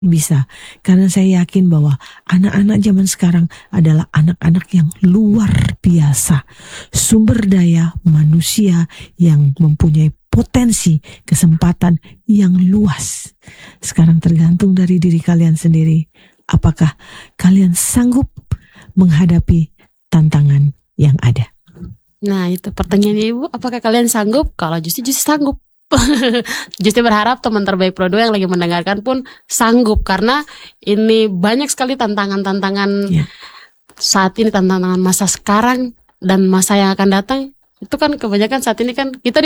Bisa, karena saya yakin bahwa anak-anak zaman sekarang adalah anak-anak yang luar biasa. Sumber daya manusia yang mempunyai potensi, kesempatan yang luas. Sekarang tergantung dari diri kalian sendiri. Apakah kalian sanggup menghadapi tantangan yang ada? Nah itu pertanyaannya Ibu, apakah kalian sanggup? Kalau Justi sanggup. Justi berharap teman terbaik Pro 2 yang lagi mendengarkan pun sanggup, karena ini banyak sekali tantangan-tantangan saat ini, tantangan masa sekarang dan masa yang akan datang. Itu kan kebanyakan saat ini kan kita